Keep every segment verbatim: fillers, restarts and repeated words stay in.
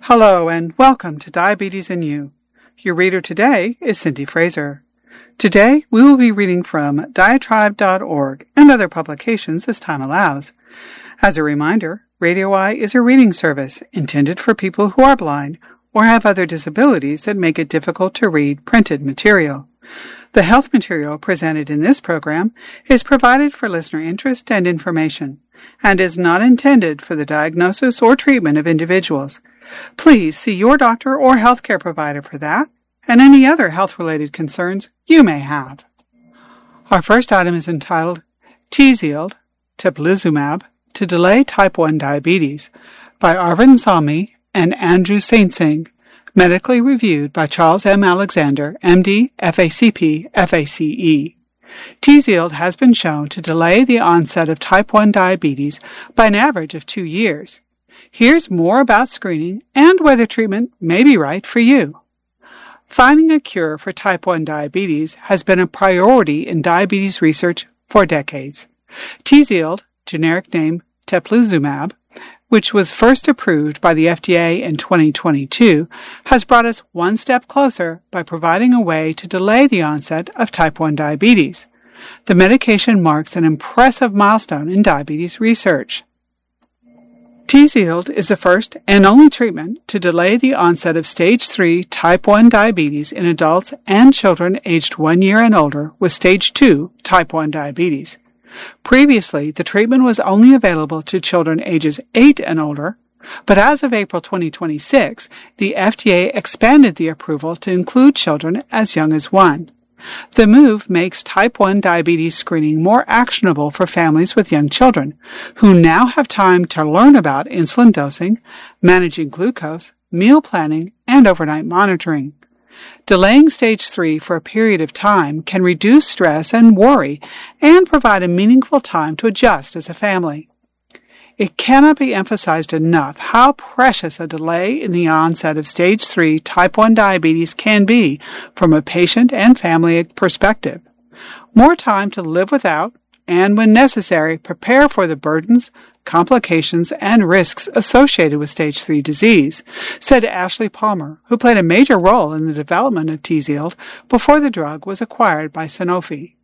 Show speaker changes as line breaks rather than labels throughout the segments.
Hello and welcome to Diabetes and You. Your reader today is Cindy Fraser. Today we will be reading from diatribe dot org and other publications as time allows. As a reminder, Radio Eye is a reading service intended for people who are blind or have other disabilities that make it difficult to read printed material. The health material presented in this program is provided for listener interest and information and is not intended for the diagnosis or treatment of individuals. Please see your doctor or healthcare provider for that and any other health-related concerns you may have. Our first item is entitled Tzield, Teplizumab, to Delay Type one Diabetes by Arvind Salmi and Andrew Saintsing, medically reviewed by Charles M. Alexander, M D, F A C P, F A C E. Tzield has been shown to delay the onset of type one diabetes by an average of two years. Here's more about screening and whether treatment may be right for you. Finding a cure for type one diabetes has been a priority in diabetes research for decades. Tzield, generic name Teplizumab, which was first approved by the F D A in twenty twenty-two, has brought us one step closer by providing a way to delay the onset of type one diabetes. The medication marks an impressive milestone in diabetes research. Tzield is the first and only treatment to delay the onset of stage three type one diabetes in adults and children aged one year and older with stage two type one diabetes. Previously, the treatment was only available to children ages eight and older, but as of April twenty twenty-six, the F D A expanded the approval to include children as young as one. The move makes type one diabetes screening more actionable for families with young children, who now have time to learn about insulin dosing, managing glucose, meal planning, and overnight monitoring. Delaying stage three for a period of time can reduce stress and worry and provide a meaningful time to adjust as a family. It cannot be emphasized enough how precious a delay in the onset of stage three type one diabetes can be from a patient and family perspective. More time to live without and, when necessary, prepare for the burdens, complications, and risks associated with stage three disease, said Ashley Palmer, who played a major role in the development of Tzield before the drug was acquired by Sanofi.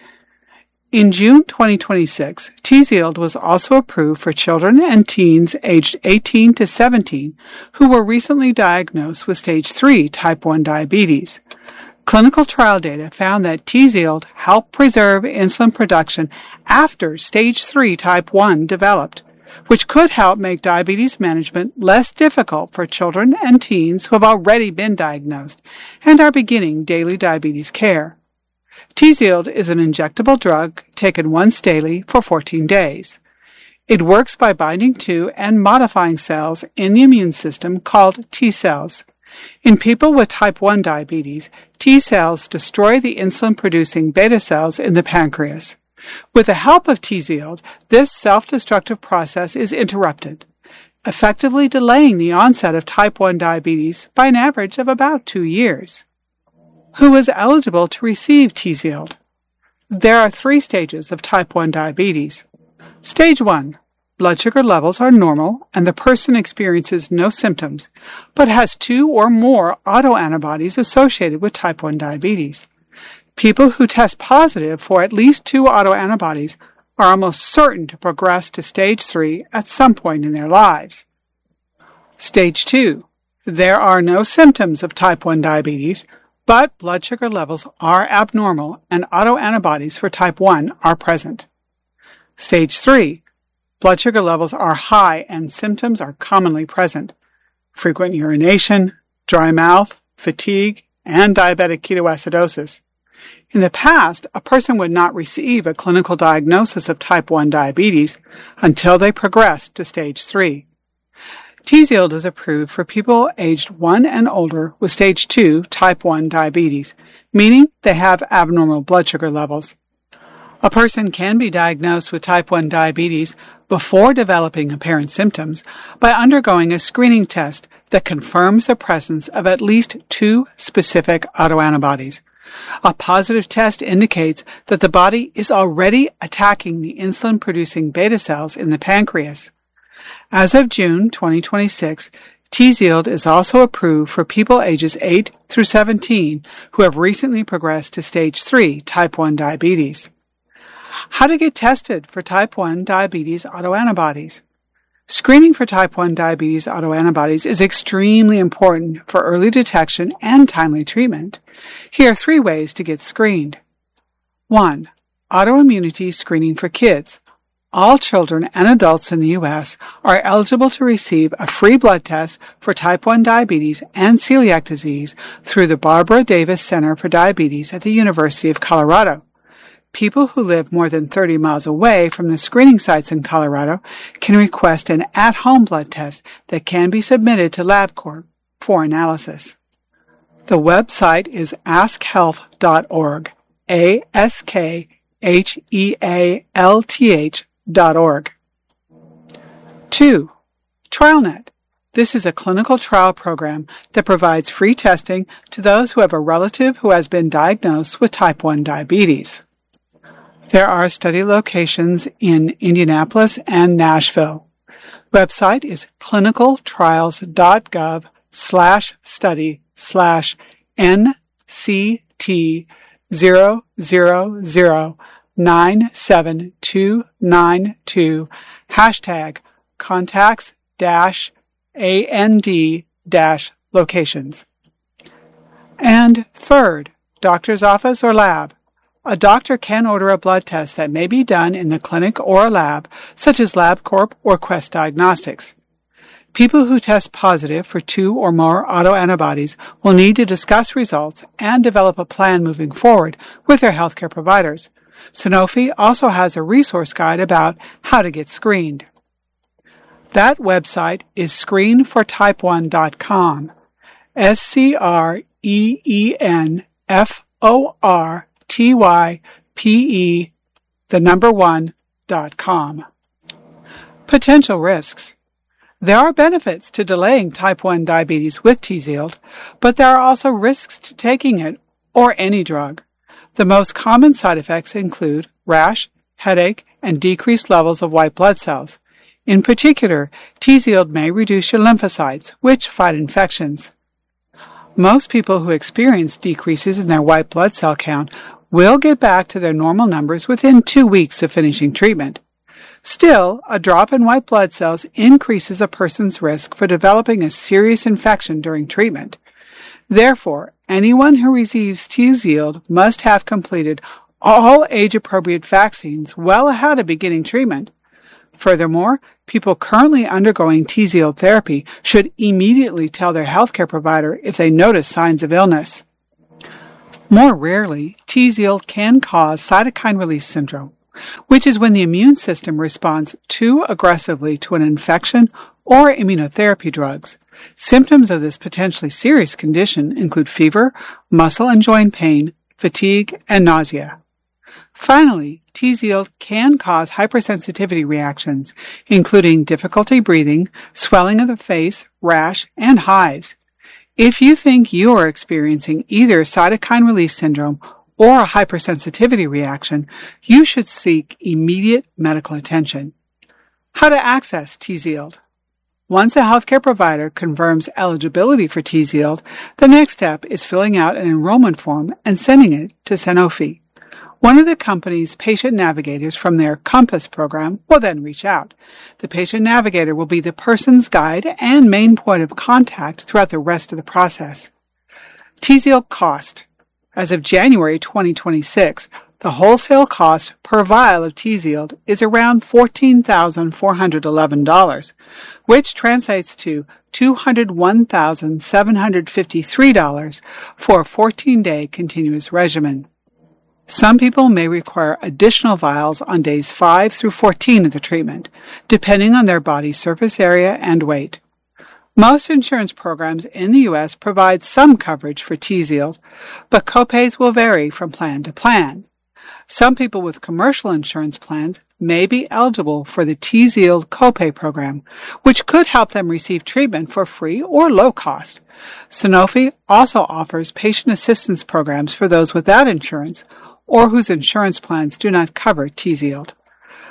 In June twenty twenty-six, Tzield was also approved for children and teens aged eighteen to seventeen who were recently diagnosed with stage three type one diabetes. Clinical trial data found that Tzield helped preserve insulin production after stage three type one developed, which could help make diabetes management less difficult for children and teens who have already been diagnosed and are beginning daily diabetes care. Tzield is an injectable drug taken once daily for fourteen days. It works by binding to and modifying cells in the immune system called T cells. In people with type one diabetes, T cells destroy the insulin-producing beta cells in the pancreas. With the help of Tzield, this self-destructive process is interrupted, effectively delaying the onset of type one diabetes by an average of about two years. Who is eligible to receive Tzield? There are three stages of type one diabetes. Stage one. Blood sugar levels are normal and the person experiences no symptoms, but has two or more autoantibodies associated with type one diabetes. People who test positive for at least two autoantibodies are almost certain to progress to stage three at some point in their lives. Stage two. There are no symptoms of type one diabetes, but blood sugar levels are abnormal and autoantibodies for type one are present. Stage three. Blood sugar levels are high and symptoms are commonly present. Frequent urination, dry mouth, fatigue, and diabetic ketoacidosis. In the past, a person would not receive a clinical diagnosis of type one diabetes until they progressed to stage three. Tzield is approved for people aged one and older with stage two type one diabetes, meaning they have abnormal blood sugar levels. A person can be diagnosed with type one diabetes before developing apparent symptoms by undergoing a screening test that confirms the presence of at least two specific autoantibodies. A positive test indicates that the body is already attacking the insulin-producing beta cells in the pancreas. As of June twenty twenty-six, Tzield is also approved for people ages eight through seventeen who have recently progressed to stage three type one diabetes. How to get tested for type one diabetes autoantibodies. Screening for type one diabetes autoantibodies is extremely important for early detection and timely treatment. Here are three ways to get screened. one. Autoimmunity screening for kids. All children and adults in the U S are eligible to receive a free blood test for type one diabetes and celiac disease through the Barbara Davis Center for Diabetes at the University of Colorado. People who live more than thirty miles away from the screening sites in Colorado can request an at-home blood test that can be submitted to LabCorp for analysis. The website is ask health dot org, A S K H E A L T H dot org. two. TrialNet. This is a clinical trial program that provides free testing to those who have a relative who has been diagnosed with type one diabetes. There are study locations in Indianapolis and Nashville. Website is clinicaltrials.gov slash study slash NCT zero zero zero nine seven two nine two hashtag contacts dash AND dash locations. And third, doctor's office or lab. A doctor can order a blood test that may be done in the clinic or a lab, such as LabCorp or Quest Diagnostics. People who test positive for two or more autoantibodies will need to discuss results and develop a plan moving forward with their healthcare providers. Sanofi also has a resource guide about how to get screened. That website is screen for type one dot com. S C R E E N F O R T Y P E, the number one, dot com. Potential risks. There are benefits to delaying type one diabetes with Tzield, but there are also risks to taking it or any drug. The most common side effects include rash, headache, and decreased levels of white blood cells. In particular, Tzield may reduce your lymphocytes, which fight infections. Most people who experience decreases in their white blood cell count will get back to their normal numbers within two weeks of finishing treatment. Still, a drop in white blood cells increases a person's risk for developing a serious infection during treatment. Therefore, anyone who receives Tzield must have completed all age-appropriate vaccines well ahead of beginning treatment. Furthermore, people currently undergoing Tzield therapy should immediately tell their healthcare provider if they notice signs of illness. More rarely, Tzield can cause cytokine release syndrome, which is when the immune system responds too aggressively to an infection or immunotherapy drugs. Symptoms of this potentially serious condition include fever, muscle and joint pain, fatigue, and nausea. Finally, Tzield can cause hypersensitivity reactions, including difficulty breathing, swelling of the face, rash, and hives. If you think you are experiencing either cytokine release syndrome or a hypersensitivity reaction, you should seek immediate medical attention. How to access Tzield. Once a healthcare provider confirms eligibility for Tzield, the next step is filling out an enrollment form and sending it to Sanofi. One of the company's patient navigators from their COMPASS program will then reach out. The patient navigator will be the person's guide and main point of contact throughout the rest of the process. Tzield cost. As of January twenty twenty-six, the wholesale cost per vial of Tzield is around fourteen thousand four hundred eleven dollars, which translates to two hundred one thousand seven hundred fifty-three dollars for a fourteen-day continuous regimen. Some people may require additional vials on days five through fourteen of the treatment, depending on their body surface area and weight. Most insurance programs in the U S provide some coverage for Tzield, but copays will vary from plan to plan. Some people with commercial insurance plans may be eligible for the Tzield copay program, which could help them receive treatment for free or low cost. Sanofi also offers patient assistance programs for those without insurance or whose insurance plans do not cover Tzield.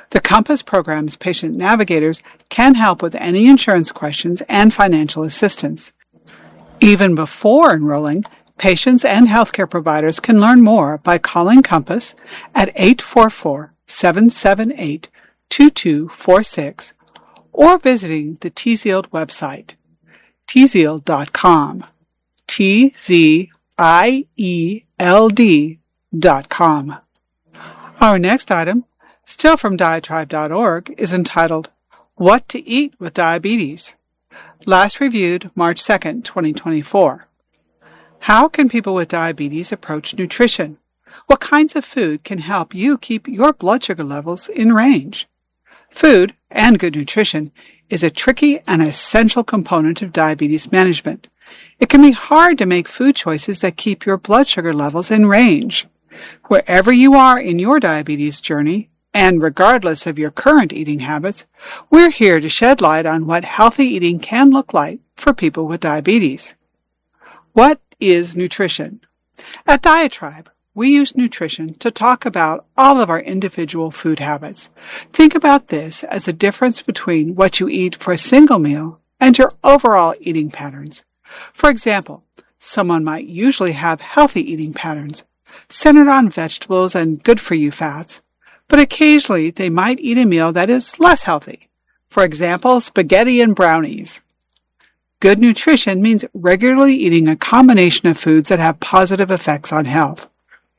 The Compass program's patient navigators can help with any insurance questions and financial assistance. Even before enrolling, patients and healthcare providers can learn more by calling Compass at eight four four, seven seven eight, two two four six or visiting the Tzield website, tzield dot com, T Z I E L D dot com. Our next item, still from diatribe dot org, is entitled, What to Eat with Diabetes. Last reviewed March second, twenty twenty-four. How can people with diabetes approach nutrition? What kinds of food can help you keep your blood sugar levels in range? Food, and good nutrition, is a tricky and essential component of diabetes management. It can be hard to make food choices that keep your blood sugar levels in range. Wherever you are in your diabetes journey, and regardless of your current eating habits, we're here to shed light on what healthy eating can look like for people with diabetes. What is nutrition? At Diatribe, we use nutrition to talk about all of our individual food habits. Think about this as a difference between what you eat for a single meal and your overall eating patterns. For example, someone might usually have healthy eating patterns, centered on vegetables and good-for-you fats, but occasionally they might eat a meal that is less healthy. For example, spaghetti and brownies. Good nutrition means regularly eating a combination of foods that have positive effects on health.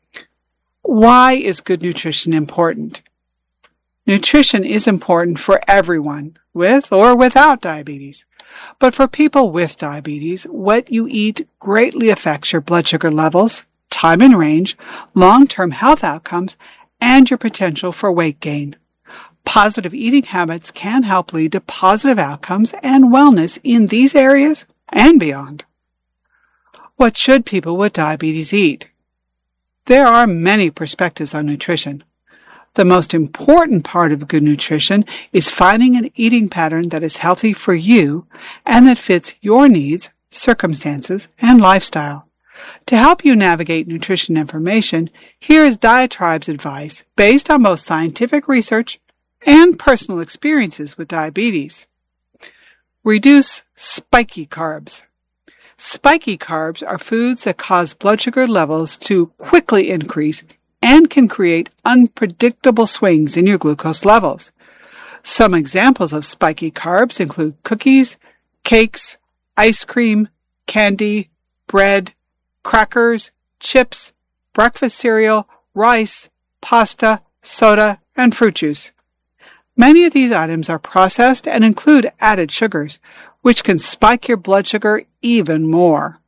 Why is good nutrition important? Nutrition is important for everyone, with or without diabetes. But for people with diabetes, what you eat greatly affects your blood sugar levels, time in range, long-term health outcomes, and your potential for weight gain. Positive eating habits can help lead to positive outcomes and wellness in these areas and beyond. What should people with diabetes eat? There are many perspectives on nutrition. The most important part of good nutrition is finding an eating pattern that is healthy for you and that fits your needs, circumstances, and lifestyle. To help you navigate nutrition information, here is Diatribe's advice based on both scientific research and personal experiences with diabetes. Reduce spiky carbs. Spiky carbs are foods that cause blood sugar levels to quickly increase and can create unpredictable swings in your glucose levels. Some examples of spiky carbs include cookies, cakes, ice cream, candy, bread, crackers, chips, breakfast cereal, rice, pasta, soda, and fruit juice. Many of these items are processed and include added sugars, which can spike your blood sugar even more.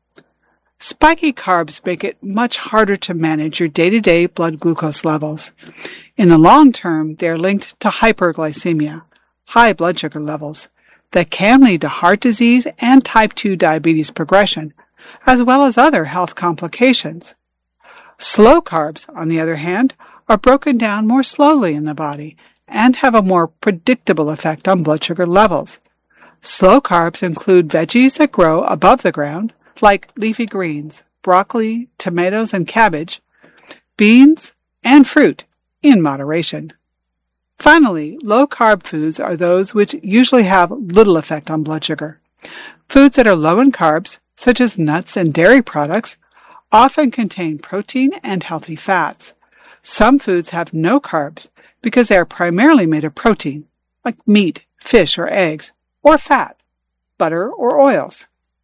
Spiky carbs make it much harder to manage your day-to-day blood glucose levels. In the long term, they are linked to hyperglycemia, high blood sugar levels, that can lead to heart disease and type two diabetes progression, as well as other health complications. Slow carbs, on the other hand, are broken down more slowly in the body and have a more predictable effect on blood sugar levels. Slow carbs include veggies that grow above the ground, like leafy greens, broccoli, tomatoes, and cabbage, beans, and fruit, in moderation. Finally, low-carb foods are those which usually have little effect on blood sugar. Foods that are low in carbs, such as nuts and dairy products, often contain protein and healthy fats. Some foods have no carbs because they are primarily made of protein, like meat, fish, or eggs, or fat, butter, or oils.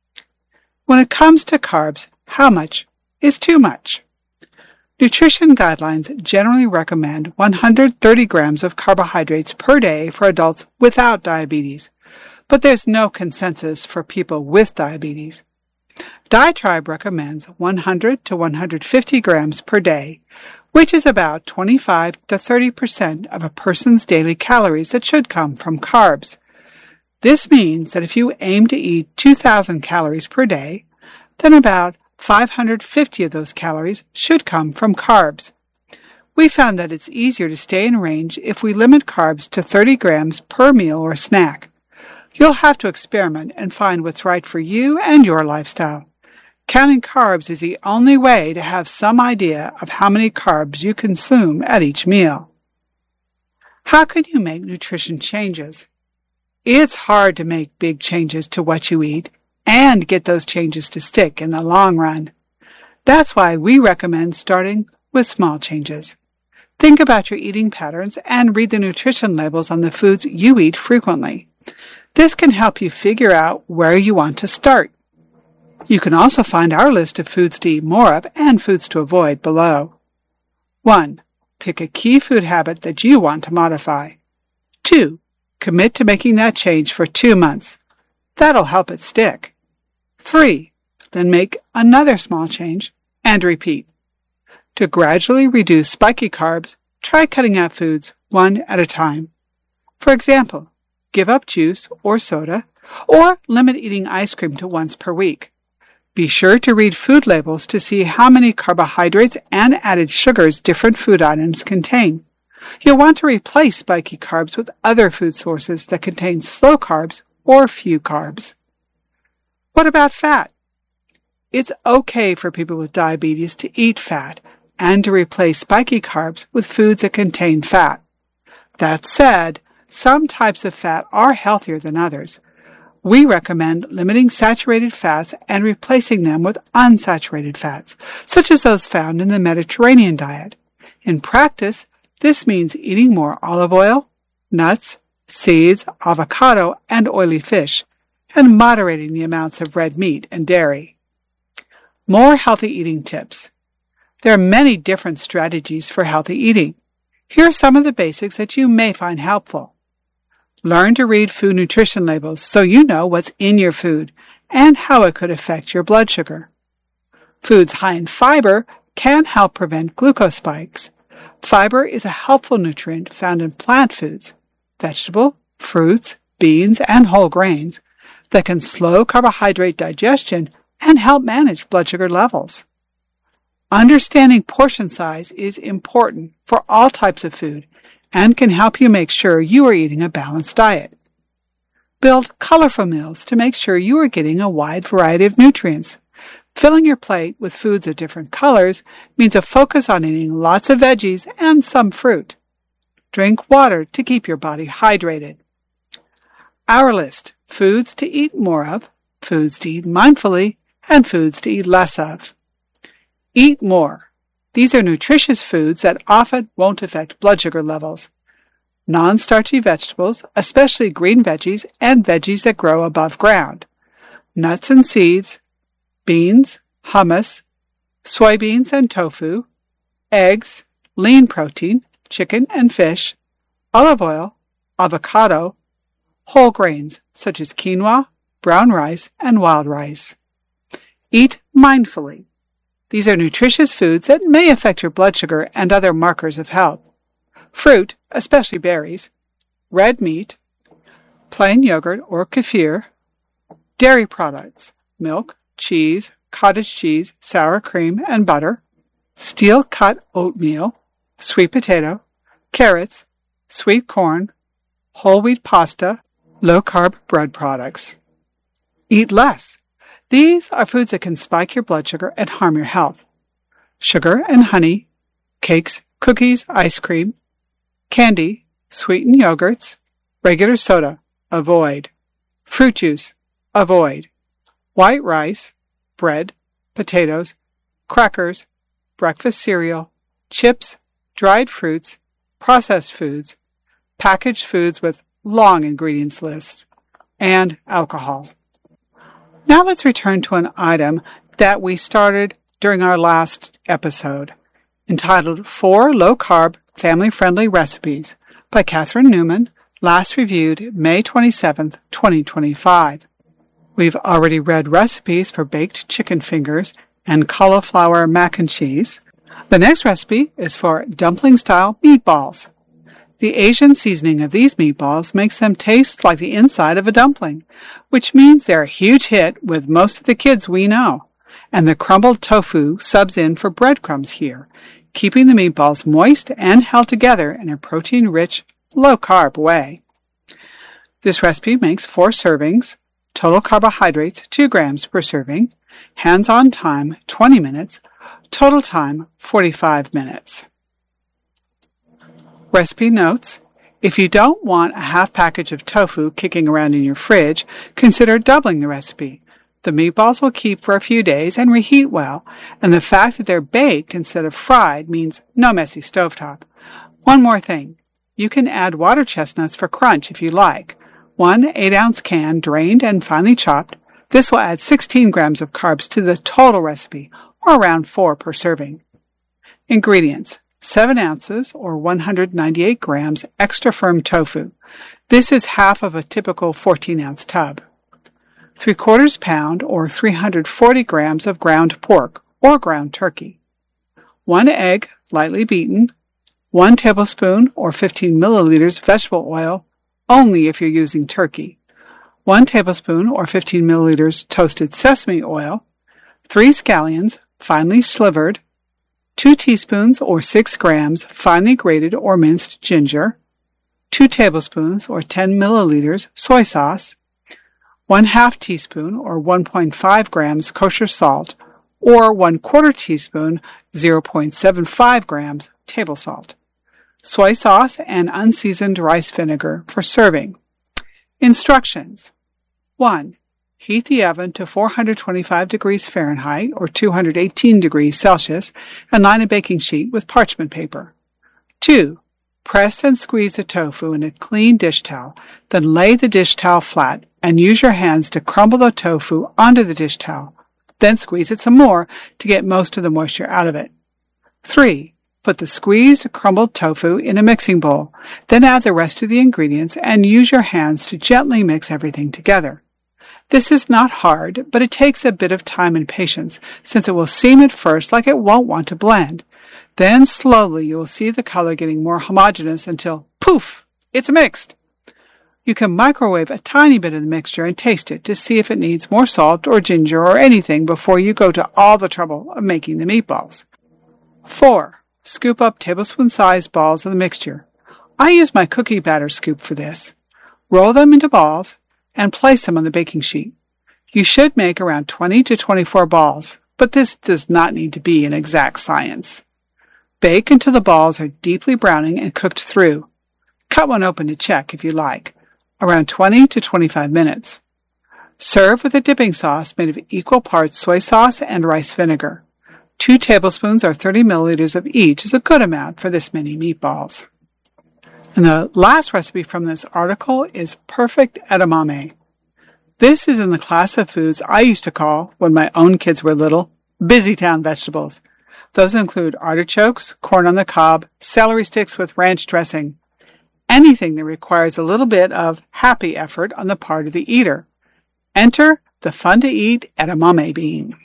When it comes to carbs, how much is too much? Nutrition guidelines generally recommend one hundred thirty grams of carbohydrates per day for adults without diabetes, but there's no consensus for people with diabetes. Diatribe recommends one hundred to one hundred fifty grams per day, which is about twenty-five to thirty percent of a person's daily calories that should come from carbs. This means that if you aim to eat two thousand calories per day, then about five hundred fifty of those calories should come from carbs. We found that it's easier to stay in range if we limit carbs to thirty grams per meal or snack. You'll have to experiment and find what's right for you and your lifestyle. Counting carbs is the only way to have some idea of how many carbs you consume at each meal. How can you make nutrition changes? It's hard to make big changes to what you eat and get those changes to stick in the long run. That's why we recommend starting with small changes. Think about your eating patterns and read the nutrition labels on the foods you eat frequently. This can help you figure out where you want to start. You can also find our list of foods to eat more of and foods to avoid below. one. Pick a key food habit that you want to modify. two. Commit to making that change for two months. That'll help it stick. three. Then make another small change and repeat. To gradually reduce spiky carbs, try cutting out foods one at a time. For example, give up juice or soda, or limit eating ice cream to once per week. Be sure to read food labels to see how many carbohydrates and added sugars different food items contain. You'll want to replace spiky carbs with other food sources that contain slow carbs or few carbs. What about fat? It's okay for people with diabetes to eat fat and to replace spiky carbs with foods that contain fat. That said, some types of fat are healthier than others. We recommend limiting saturated fats and replacing them with unsaturated fats, such as those found in the Mediterranean diet. In practice, this means eating more olive oil, nuts, seeds, avocado, and oily fish, and moderating the amounts of red meat and dairy. More healthy eating tips. There are many different strategies for healthy eating. Here are some of the basics that you may find helpful. Learn to read food nutrition labels so you know what's in your food and how it could affect your blood sugar. Foods high in fiber can help prevent glucose spikes. Fiber is a helpful nutrient found in plant foods, vegetable, fruits, beans, and whole grains that can slow carbohydrate digestion and help manage blood sugar levels. Understanding portion size is important for all types of food and can help you make sure you are eating a balanced diet. Build colorful meals to make sure you are getting a wide variety of nutrients. Filling your plate with foods of different colors means a focus on eating lots of veggies and some fruit. Drink water to keep your body hydrated. Our list: foods to eat more of, foods to eat mindfully, and foods to eat less of. Eat more. These are nutritious foods that often won't affect blood sugar levels. Non-starchy vegetables, especially green veggies and veggies that grow above ground. Nuts and seeds, beans, hummus, soybeans and tofu, eggs, lean protein, chicken and fish, olive oil, avocado, whole grains such as quinoa, brown rice, and wild rice. Eat mindfully. These are nutritious foods that may affect your blood sugar and other markers of health. Fruit, especially berries, red meat, plain yogurt or kefir, dairy products, milk, cheese, cottage cheese, sour cream, and butter, steel-cut oatmeal, sweet potato, carrots, sweet corn, whole wheat pasta, low-carb bread products. Eat less. These are foods that can spike your blood sugar and harm your health. Sugar and honey, cakes, cookies, ice cream, candy, sweetened yogurts, regular soda, avoid. Fruit juice, avoid. White rice, bread, potatoes, crackers, breakfast cereal, chips, dried fruits, processed foods, packaged foods with long ingredients lists, and alcohol. Now let's return to an item that we started during our last episode, entitled Four Low-Carb Family-Friendly Recipes by Catherine Newman, last reviewed May twenty-seventh, twenty twenty-five. We've already read recipes for baked chicken fingers and cauliflower mac and cheese. The next recipe is for dumpling-style meatballs. The Asian seasoning of these meatballs makes them taste like the inside of a dumpling, which means they're a huge hit with most of the kids we know. And the crumbled tofu subs in for breadcrumbs here, keeping the meatballs moist and held together in a protein-rich, low-carb way. This recipe makes four servings, total carbohydrates two grams per serving, hands-on time twenty minutes, total time forty-five minutes. Recipe notes. If you don't want a half package of tofu kicking around in your fridge, consider doubling the recipe. The meatballs will keep for a few days and reheat well, and the fact that they're baked instead of fried means no messy stovetop. One more thing. You can add water chestnuts for crunch if you like. One eight-ounce can drained and finely chopped. This will add sixteen grams of carbs to the total recipe, or around four per serving. Ingredients. seven ounces, or one hundred ninety-eight grams, extra firm tofu. This is half of a typical fourteen-ounce tub. three quarters pound, or three hundred forty grams of ground pork, or ground turkey. One egg, lightly beaten. One tablespoon, or fifteen milliliters, vegetable oil, only if you're using turkey. One tablespoon, or fifteen milliliters, toasted sesame oil. Three scallions, finely slivered. Two teaspoons, or six grams, finely grated or minced ginger. Two tablespoons, or ten milliliters, soy sauce. One half teaspoon, or one point five grams, kosher salt, or one quarter teaspoon, zero point seven five grams, table salt. Soy sauce and unseasoned rice vinegar for serving. Instructions. one. Heat the oven to four hundred twenty-five degrees Fahrenheit or two hundred eighteen degrees Celsius and line a baking sheet with parchment paper. two. Press and squeeze the tofu in a clean dish towel, then lay the dish towel flat and use your hands to crumble the tofu onto the dish towel. Then squeeze it some more to get most of the moisture out of it. three. Put the squeezed, crumbled tofu in a mixing bowl. Then add the rest of the ingredients and use your hands to gently mix everything together. This is not hard, but it takes a bit of time and patience, since it will seem at first like it won't want to blend. Then slowly you will see the color getting more homogeneous until, poof, it's mixed. You can microwave a tiny bit of the mixture and taste it to see if it needs more salt or ginger or anything before you go to all the trouble of making the meatballs. four. Scoop up tablespoon-sized balls of the mixture. I use my cookie batter scoop for this. Roll them into balls and place them on the baking sheet. You should make around twenty to twenty-four balls, but this does not need to be an exact science. Bake until the balls are deeply browning and cooked through. Cut one open to check if you like. Around twenty to twenty-five minutes. Serve with a dipping sauce made of equal parts soy sauce and rice vinegar. Two tablespoons or thirty milliliters of each is a good amount for this many meatballs. And the last recipe from this article is perfect edamame. This is in the class of foods I used to call, when my own kids were little, busy town vegetables. Those include artichokes, corn on the cob, celery sticks with ranch dressing. Anything that requires a little bit of happy effort on the part of the eater. Enter the fun-to-eat edamame bean.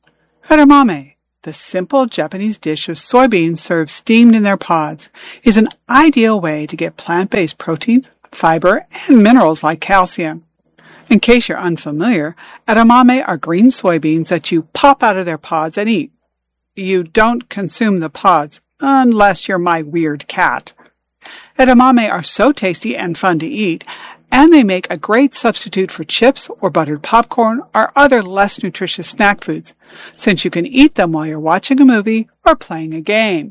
Edamame, the simple Japanese dish of soybeans served steamed in their pods, is an ideal way to get plant-based protein, fiber, and minerals like calcium. In case you're unfamiliar, edamame are green soybeans that you pop out of their pods and eat. You don't consume the pods, unless you're my weird cat. Edamame are so tasty and fun to eat, and they make a great substitute for chips or buttered popcorn or other less nutritious snack foods, since you can eat them while you're watching a movie or playing a game.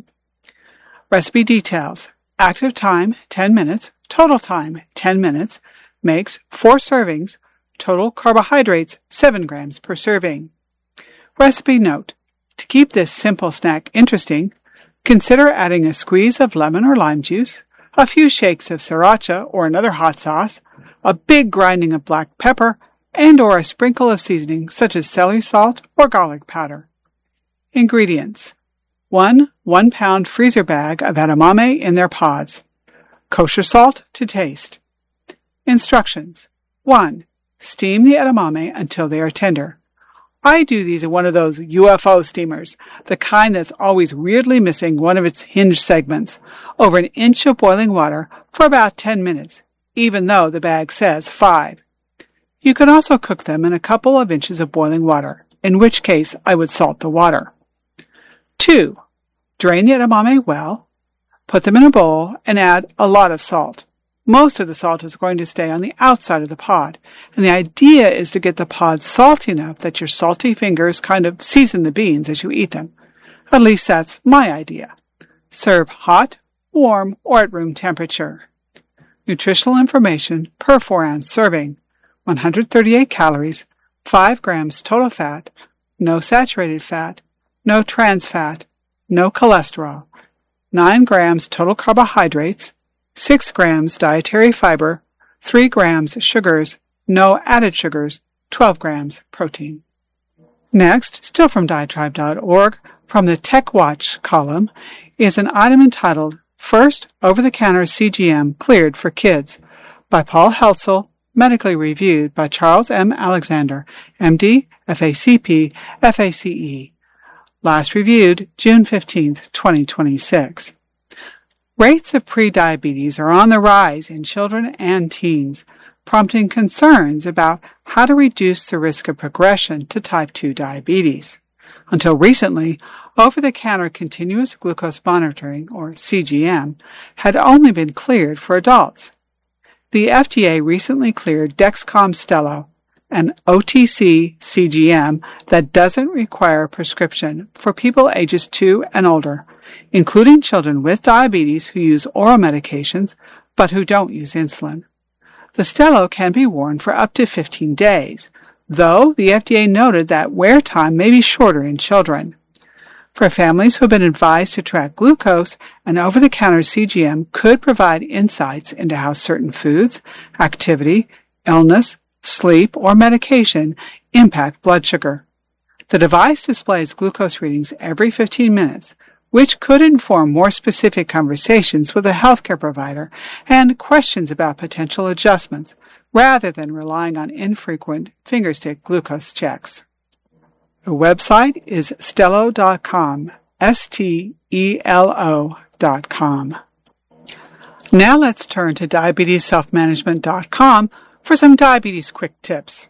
Recipe details. Active time, ten minutes. Total time, ten minutes. Makes four servings. Total carbohydrates, seven grams per serving. Recipe note. To keep this simple snack interesting, consider adding a squeeze of lemon or lime juice, a few shakes of sriracha or another hot sauce, a big grinding of black pepper, and or a sprinkle of seasoning such as celery salt or garlic powder. Ingredients. One one-pound freezer bag of edamame in their pods. Kosher salt to taste. Instructions. one. Steam the edamame until they are tender. I do these in one of those U F O steamers, the kind that's always weirdly missing one of its hinge segments, over an inch of boiling water for about ten minutes, even though the bag says five. You can also cook them in a couple of inches of boiling water, in which case I would salt the water. two. Drain the edamame well, put them in a bowl, and add a lot of salt. Most of the salt is going to stay on the outside of the pod, and the idea is to get the pod salty enough that your salty fingers kind of season the beans as you eat them. At least that's my idea. Serve hot, warm, or at room temperature. Nutritional information per four ounce serving. one hundred thirty-eight calories, five grams total fat, no saturated fat, no trans fat, no cholesterol, nine grams total carbohydrates, six grams dietary fiber, three grams sugars, no added sugars, twelve grams protein. Next, still from diatribe dot org, from the Tech Watch column, is an item entitled First Over-the-Counter C G M Cleared for Kids by Paul Heltzel, medically reviewed by Charles M. Alexander, M D, F A C P, F A C E. Last reviewed June fifteenth, twenty twenty-six. Rates of prediabetes are on the rise in children and teens, prompting concerns about how to reduce the risk of progression to type two diabetes. Until recently, over-the-counter continuous glucose monitoring, or C G M, had only been cleared for adults. The F D A recently cleared Dexcom Stelo, an O T C C G M that doesn't require a prescription for people ages two and older, including children with diabetes who use oral medications but who don't use insulin. The Stelo can be worn for up to fifteen days, though the F D A noted that wear time may be shorter in children. For families who have been advised to track glucose, an over-the-counter C G M could provide insights into how certain foods, activity, illness, sleep, or medication impact blood sugar. The device displays glucose readings every fifteen minutes, which could inform more specific conversations with a healthcare provider and questions about potential adjustments, rather than relying on infrequent fingerstick glucose checks. The website is stelo dot com, S T E L O dot com. Now let's turn to diabetes self management dot com for some diabetes quick tips.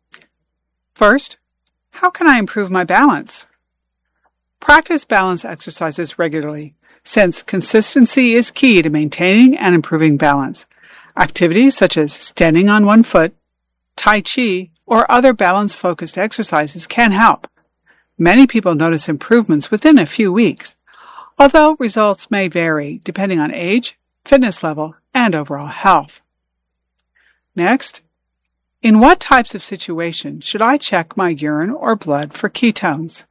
First, how can I improve my balance? Practice balance exercises regularly, since consistency is key to maintaining and improving balance. Activities such as standing on one foot, Tai Chi, or other balance-focused exercises can help. Many people notice improvements within a few weeks, although results may vary depending on age, fitness level, and overall health. Next, in what types of situations should I check my urine or blood for ketones?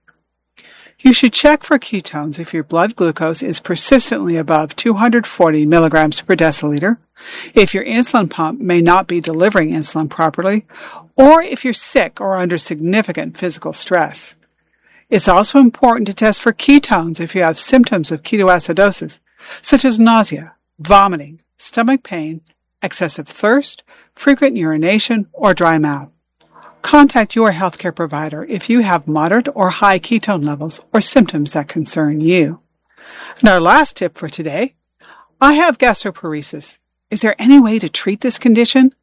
You should check for ketones if your blood glucose is persistently above two hundred forty milligrams per deciliter, if your insulin pump may not be delivering insulin properly, or if you're sick or under significant physical stress. It's also important to test for ketones if you have symptoms of ketoacidosis, such as nausea, vomiting, stomach pain, excessive thirst, frequent urination, or dry mouth. Contact your healthcare provider if you have moderate or high ketone levels or symptoms that concern you. And our last tip for today, I have gastroparesis. Is there any way to treat this condition?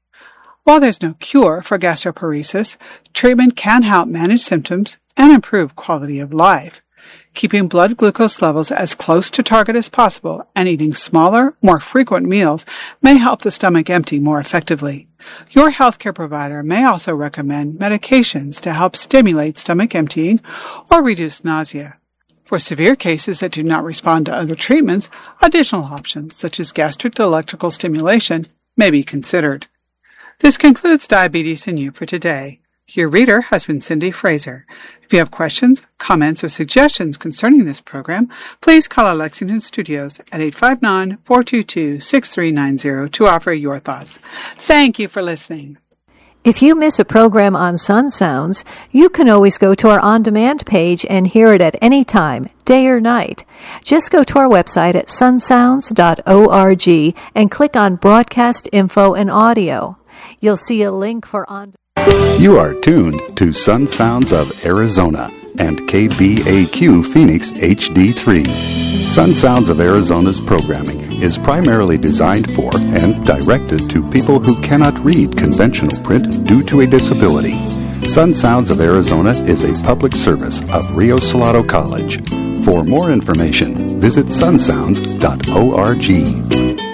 While there's no cure for gastroparesis, treatment can help manage symptoms and improve quality of life. Keeping blood glucose levels as close to target as possible and eating smaller, more frequent meals may help the stomach empty more effectively. Your healthcare provider may also recommend medications to help stimulate stomach emptying or reduce nausea. For severe cases that do not respond to other treatments, additional options such as gastric electrical stimulation may be considered. This concludes Diabetes and You for today. Your reader has been Cindy Fraser. If you have questions, comments, or suggestions concerning this program, please call our Lexington studios at eight five nine, four two two, six three nine zero to offer your thoughts. Thank you for listening.
If you miss a program on Sun Sounds, you can always go to our on-demand page and hear it at any time, day or night. Just go to our website at sun sounds dot org and click on Broadcast Info and Audio. You'll see a link for on.
You are tuned to Sun Sounds of Arizona and K B A Q Phoenix H D three. Sun Sounds of Arizona's programming is primarily designed for and directed to people who cannot read conventional print due to a disability. Sun Sounds of Arizona is a public service of Rio Salado College. For more information, visit sun sounds dot org.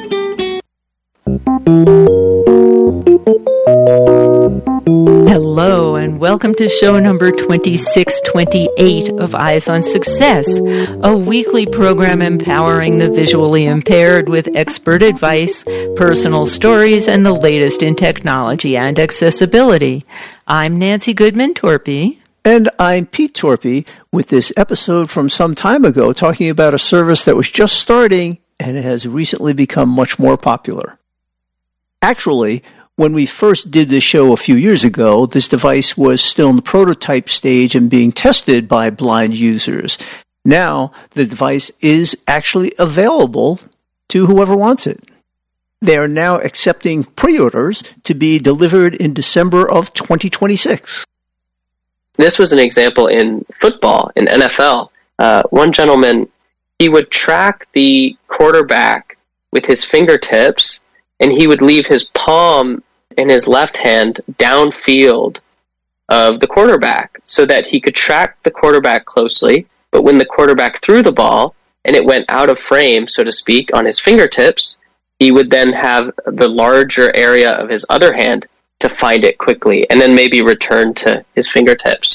Hello. Hello, and welcome to show number twenty-six twenty-eight of Eyes on Success, a weekly program empowering the visually impaired with expert advice, personal stories, and the latest in technology and accessibility. I'm Nancy Goodman Torpy.
And I'm Pete Torpy with this episode from some time ago talking about a service that was just starting and has recently become much more popular. Actually, when we first did this show a few years ago, this device was still in the prototype stage and being tested by blind users. Now, the device is actually available to whoever wants it. They are now accepting pre-orders to be delivered in December of twenty twenty-six.
This was an example in football, in N F L. Uh, one gentleman, he would track the quarterback with his fingertips, and he would leave his palm in his left hand downfield of the quarterback so that he could track the quarterback closely. But when the quarterback threw the ball and it went out of frame, so to speak, on his fingertips, he would then have the larger area of his other hand to find it quickly and then maybe return to his fingertips.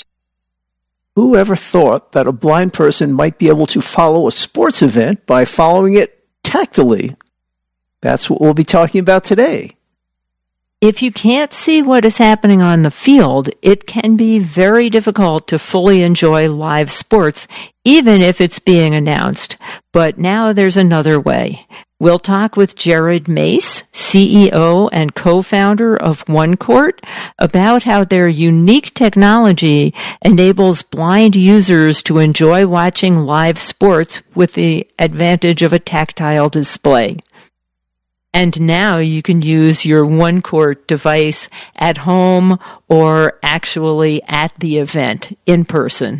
Who ever thought that a blind person might be able to follow a sports event by following it tactily? That's what we'll be talking about today.
If you can't see what is happening on the field, it can be very difficult to fully enjoy live sports, even if it's being announced. But now there's another way. We'll talk with Jared Mace, C E O and co-founder of OneCourt, about how their unique technology enables blind users to enjoy watching live sports with the advantage of a tactile display. And now you can use your OneCourt device at home or actually at the event in person.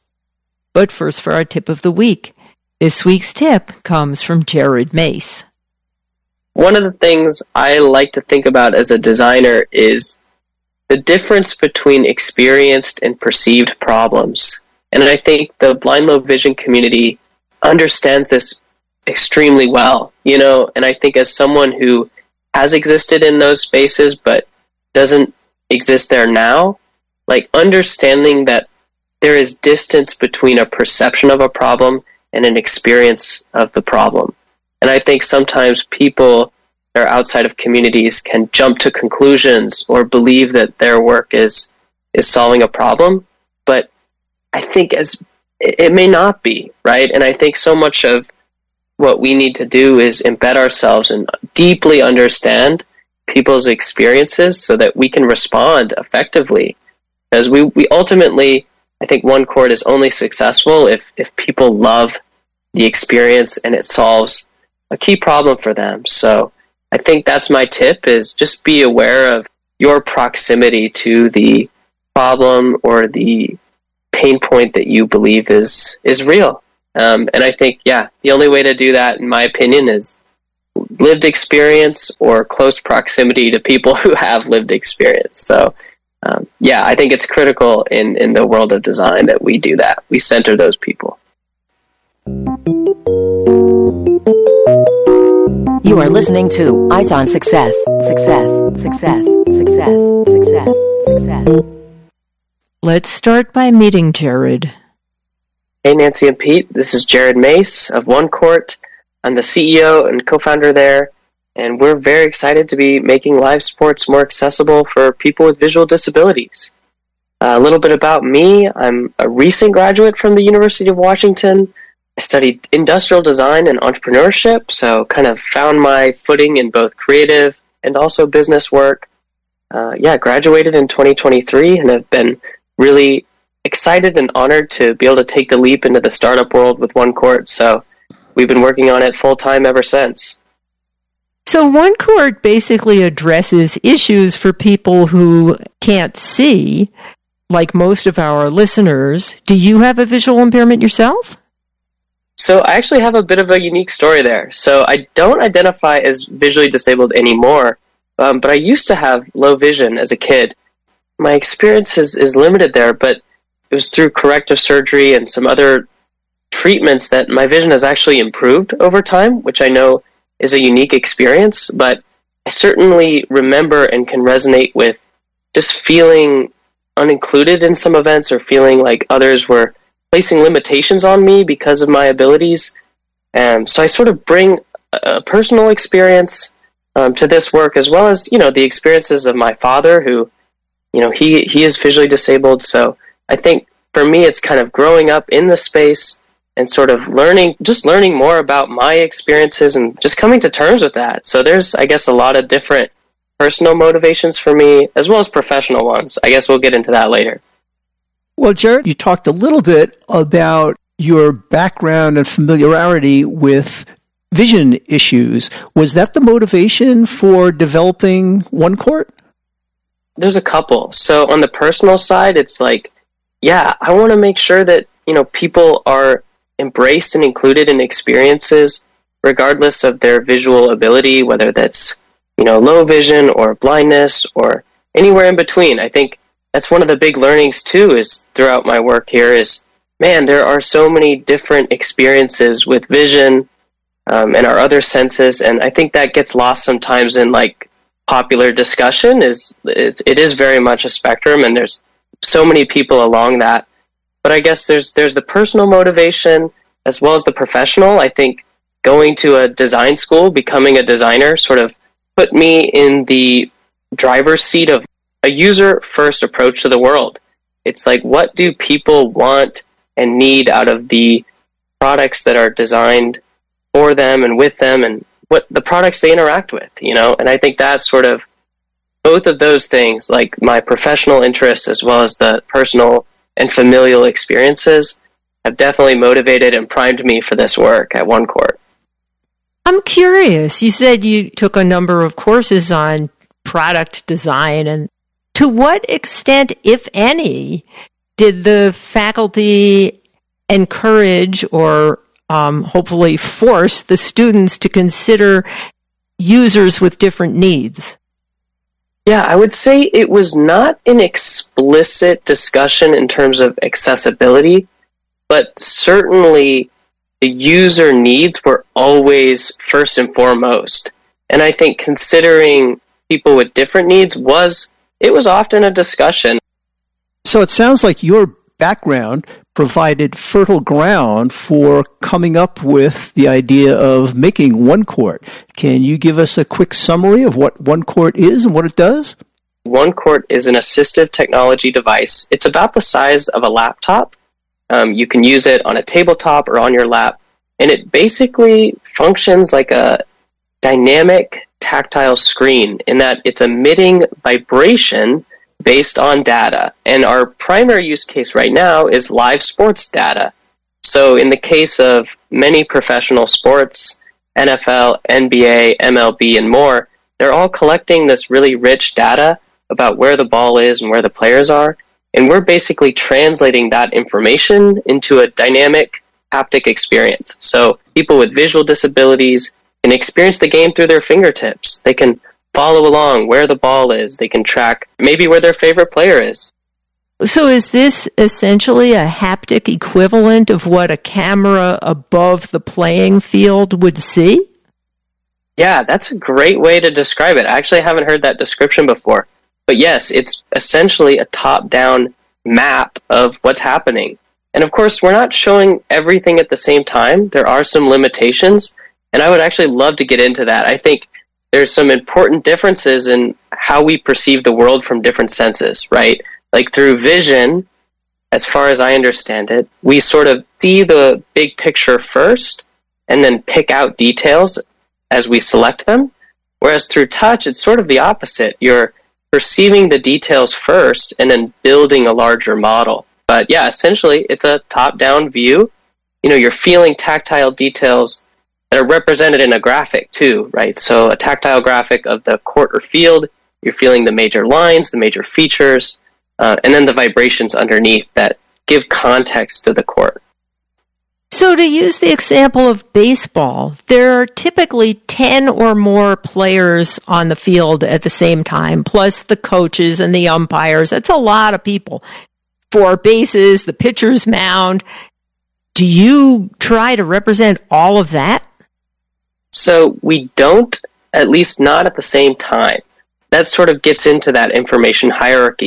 But first for our tip of the week. This week's tip comes from Jared Mace.
One of the things I like to think about as a designer is the difference between experienced and perceived problems. And I think the blind low vision community understands this extremely well, you know, and I think as someone who has existed in those spaces but doesn't exist there now, like understanding that there is distance between a perception of a problem and an experience of the problem. And I think sometimes people that are outside of communities can jump to conclusions or believe that their work is is solving a problem, but I think as it may not be, right? And I think so much of what we need to do is embed ourselves and deeply understand people's experiences so that we can respond effectively. Because we, we ultimately, I think OneCourt is only successful if, if people love the experience and it solves a key problem for them. So I think that's my tip, is just be aware of your proximity to the problem or the pain point that you believe is, is real. Um, and I think, yeah, the only way to do that, in my opinion, is lived experience or close proximity to people who have lived experience. So, um, yeah, I think it's critical in, in the world of design that we do that. We center those people.
You are listening to Eyes on Success. Success, success, success, success, success.
Let's start by meeting Jared.
Hey, Nancy and Pete, this is Jared Mace of OneCourt. I'm the C E O and co-founder there, and we're very excited to be making live sports more accessible for people with visual disabilities. Uh, a little bit about me. I'm a recent graduate from the University of Washington. I studied industrial design and entrepreneurship, so kind of found my footing in both creative and also business work. Uh, yeah, graduated in twenty twenty-three and have been really excited and honored to be able to take the leap into the startup world with OneCourt. So we've been working on it full time ever since.
So OneCourt basically addresses issues for people who can't see, like most of our listeners. Do you have a visual impairment yourself?
So I actually have a bit of a unique story there. So I don't identify as visually disabled anymore, um, but I used to have low vision as a kid. My experience is, is limited there, but it was through corrective surgery and some other treatments that my vision has actually improved over time, which I know is a unique experience, but I certainly remember and can resonate with just feeling unincluded in some events or feeling like others were placing limitations on me because of my abilities. Um, so I sort of bring a personal experience um, to this work, as well as, you know, the experiences of my father, who, you know, he, he is visually disabled. So I think for me, it's kind of growing up in the space and sort of learning, just learning more about my experiences and just coming to terms with that. So there's, I guess, a lot of different personal motivations for me, as well as professional ones. I guess we'll get into that later.
Well, Jared, you talked a little bit about your background and familiarity with vision issues. Was that the motivation for developing OneCourt?
There's a couple. So on the personal side, it's like, yeah, I want to make sure that, you know, people are embraced and included in experiences regardless of their visual ability, whether that's, you know, low vision or blindness or anywhere in between. I think that's one of the big learnings too, is throughout my work here is, man, there are so many different experiences with vision um, and our other senses, and I think that gets lost sometimes in like popular discussion. Is, is it is very much a spectrum, and there's so many people along that. But I guess there's there's the personal motivation as well as the professional. I think going to a design school, becoming a designer, sort of put me in the driver's seat of a user-first approach to the world. It's like, what do people want and need out of the products that are designed for them and with them, and what the products they interact with, you know? And I think that's sort of both of those things, like my professional interests as well as the personal and familial experiences, have definitely motivated and primed me for this work at OneCourt.
I'm curious. You said you took a number of courses on product design, and to what extent, if any, did the faculty encourage or um, hopefully force the students to consider users with different needs?
Yeah, I would say it was not an explicit discussion in terms of accessibility, but certainly the user needs were always first and foremost. And I think considering people with different needs was, it was often a discussion.
So it sounds like your background provided fertile ground for coming up with the idea of making OneCourt. Can you give us a quick summary of what OneCourt is and what it does?
OneCourt is an assistive technology device. It's about the size of a laptop. Um, you can use it on a tabletop or on your lap, and it basically functions like a dynamic tactile screen in that it's emitting vibration based on data. And our primary use case right now is live sports data. So in the case of many professional sports, N F L, N B A, M L B, and more, they're all collecting this really rich data about where the ball is and where the players are. And we're basically translating that information into a dynamic haptic experience. So people with visual disabilities can experience the game through their fingertips. They can follow along where the ball is. They can track maybe where their favorite player is.
So is this essentially a haptic equivalent of what a camera above the playing field would see?
Yeah, that's a great way to describe it. I actually haven't heard that description before. But yes, it's essentially a top-down map of what's happening. And of course, we're not showing everything at the same time. There are some limitations, and I would actually love to get into that. I think there's some important differences in how we perceive the world from different senses, right? Like through vision, as far as I understand it, we sort of see the big picture first and then pick out details as we select them. Whereas through touch, it's sort of the opposite. You're perceiving the details first and then building a larger model. But yeah, essentially, it's a top-down view. You know, you're feeling tactile details that are represented in a graphic too, right? So a tactile graphic of the court or field, you're feeling the major lines, the major features, uh, and then the vibrations underneath that give context to the court.
So to use the example of baseball, there are typically ten or more players on the field at the same time, plus the coaches and the umpires. That's a lot of people. Four bases, the pitcher's mound. Do you try to represent all of that?
So we don't, at least not at the same time. That sort of gets into that information hierarchy.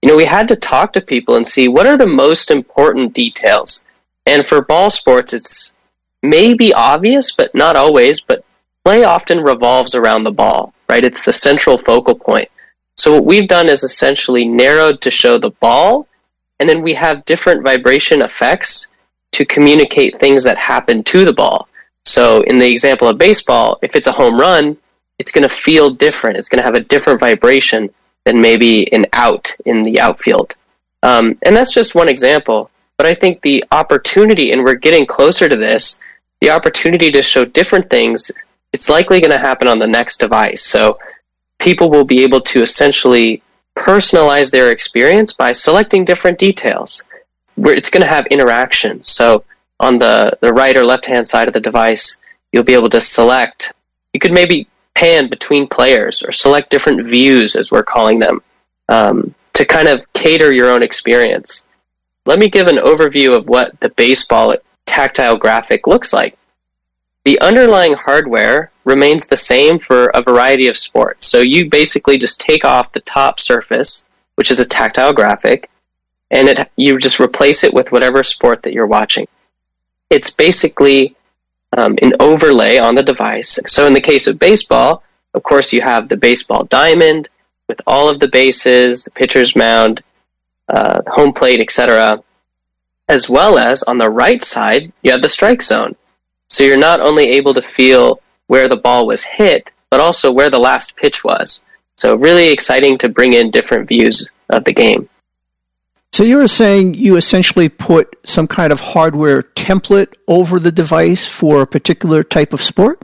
you know, we had to talk to people and see what are the most important details. And for ball sports, it's maybe obvious, but not always, but play often revolves around the ball, right? It's the central focal point. So what we've done is essentially narrowed to show the ball, and then we have different vibration effects to communicate things that happen to the ball. So in the example of baseball, if it's a home run, it's going to feel different. It's going to have a different vibration than maybe an out in the outfield. Um, and that's just one example. But I think the opportunity, and we're getting closer to this, the opportunity to show different things, it's likely going to happen on the next device. So people will be able to essentially personalize their experience by selecting different details, where it's going to have interaction. So on the, the right or left-hand side of the device, you'll be able to select, you could maybe pan between players or select different views, as we're calling them, um, to kind of cater your own experience. Let me give an overview of what the baseball tactile graphic looks like. The underlying hardware remains the same for a variety of sports. So you basically just take off the top surface, which is a tactile graphic, and it, you just replace it with whatever sport that you're watching. It's basically um, an overlay on the device. So in the case of baseball, of course, you have the baseball diamond with all of the bases, the pitcher's mound, uh, home plate, et cetera, as well as on the right side, you have the strike zone. So you're not only able to feel where the ball was hit, but also where the last pitch was. So really exciting to bring in different views of the game.
So you were saying you essentially put some kind of hardware template over the device for a particular type of sport?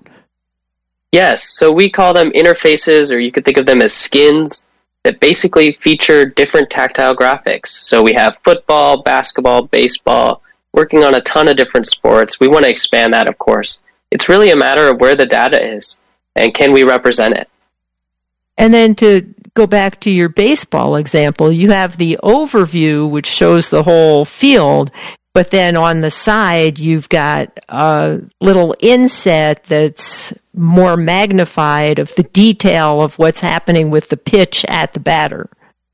Yes, so we call them interfaces, or you could think of them as skins, that basically feature different tactile graphics. So we have football, basketball, baseball, working on a ton of different sports. We want to expand that, of course. It's really a matter of where the data is, and can we represent it?
And then to go back to your baseball example, you have the overview, which shows the whole field, but then on the side, you've got a little inset that's more magnified of the detail of what's happening with the pitch at the batter.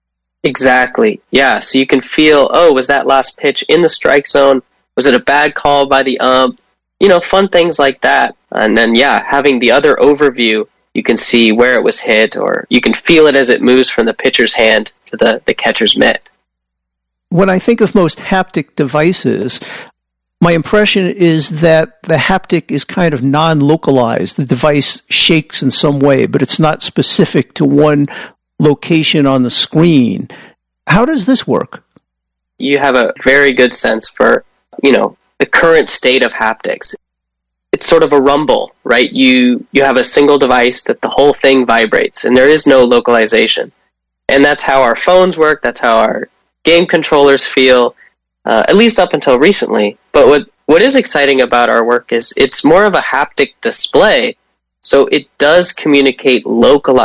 Exactly. Yeah, so you can feel, oh, was that last pitch in the strike zone? Was it a bad call by the ump? You know, fun things like that. And then, yeah, having the other overview, you can see where it was hit, or you can feel it as it moves from the pitcher's hand to the, the catcher's mitt.
When I think of most haptic devices, my impression is that the haptic is kind of non-localized. The device shakes in some way, but it's not specific to one location on the screen. How does this work?
You have a very good sense for, you know, the current state of haptics. It's sort of a rumble, right? You you have a single device that the whole thing vibrates, and there is no localization. And that's how our phones work. That's how our game controllers feel, uh, at least up until recently. But what, what is exciting about our work is it's more of a haptic display, so it does communicate localized